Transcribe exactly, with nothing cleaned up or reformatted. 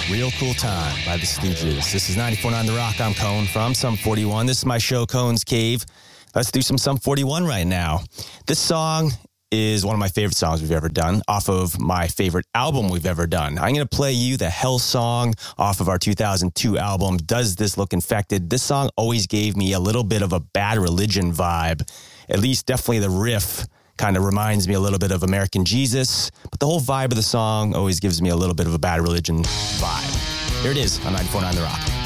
Real Cool Time by the Stooges. This is ninety-four point nine The Rock. I'm Cone from Sum forty-one. This is my show, Cone's Cave. Let's do some Sum forty-one right now. This song is one of my favorite songs we've ever done, off of my favorite album we've ever done. I'm going to play you the Hell Song off of our two thousand two album, Does This Look Infected? This song always gave me a little bit of a Bad Religion vibe. At least definitely the riff kind of reminds me a little bit of American Jesus, but the whole vibe of the song always gives me a little bit of a Bad Religion vibe. Here it is on ninety-four point nine The Rock.